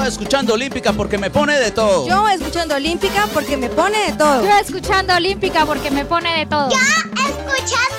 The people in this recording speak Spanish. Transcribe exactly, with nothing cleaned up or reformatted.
escuchando Olímpica porque me pone de todo. Yo escuchando Olímpica porque me pone de todo. Yo escuchando Olímpica porque me pone de todo. Yo escuchando